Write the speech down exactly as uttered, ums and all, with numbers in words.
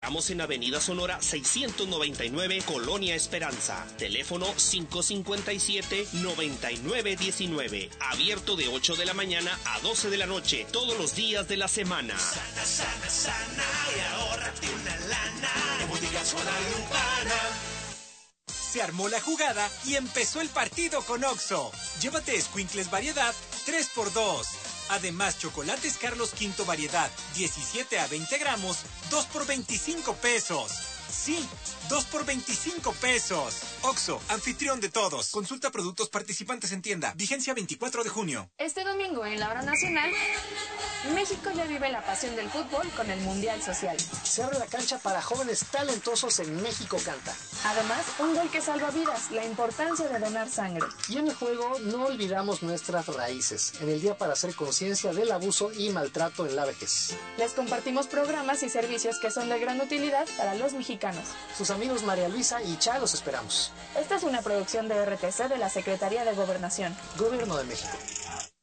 esperamos en Avenida Sonora seiscientos noventa y nueve, Colonia Esperanza. Teléfono cinco cinco siete, nueve nueve uno nueve. Abierto de ocho de la mañana a doce de la noche, todos los días de la semana. Sana, sana, sana y ahórrate una lana en Bodegas Guadalupana. Se armó la jugada y empezó el partido con Oxxo. Llévate escuincles variedad tres por dos. Además, chocolates Carlos Quinto variedad diecisiete a veinte gramos, dos por veinticinco pesos. Sí, dos por veinticinco pesos. Oxxo, anfitrión de todos. Consulta productos participantes en tienda. Vigencia veinticuatro de junio. Este domingo en la hora nacional, México ya vive la pasión del fútbol con el Mundial Social. Se abre la cancha para jóvenes talentosos en México Canta. Además, un gol que salva vidas, la importancia de donar sangre. Y en el juego no olvidamos nuestras raíces, en el Día para hacer conciencia del abuso y maltrato en la vejez. Les compartimos programas y servicios que son de gran utilidad para los mexicanos. Sus amigos María Luisa y Cha los esperamos. Esta es una producción de R T C de la Secretaría de Gobernación. Gobierno de México.